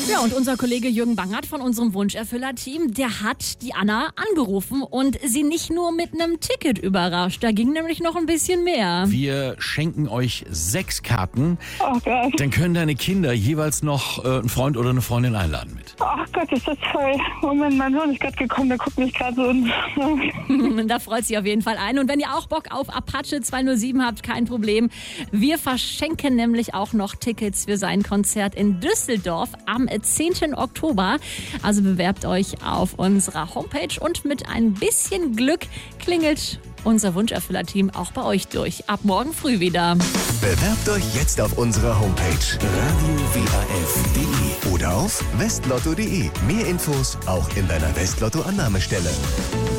Ja, und unser Kollege Jürgen Bangert von unserem Wunscherfüller-Team, der hat die Anna angerufen und sie nicht nur mit einem Ticket überrascht. Da ging nämlich noch ein bisschen mehr. Wir schenken euch 6 Karten. Oh Gott. Dann können deine Kinder jeweils noch einen Freund oder eine Freundin einladen mit. Ach Gott, ist das toll. Moment, mein Sohn ist gerade gekommen, der guckt mich gerade so an. Da freut sich auf jeden Fall ein. Und wenn ihr auch Bock auf Apache 207 habt, kein Problem. Wir verschenken nämlich auch noch Tickets für sein Konzert in Düsseldorf am 10. Oktober. Also bewerbt euch auf unserer Homepage und mit ein bisschen Glück klingelt unser Wunscherfüller-Team auch bei euch durch. Ab morgen früh wieder. Bewerbt euch jetzt auf unserer Homepage radiowaf.de oder auf westlotto.de. Mehr Infos auch in deiner Westlotto-Annahmestelle.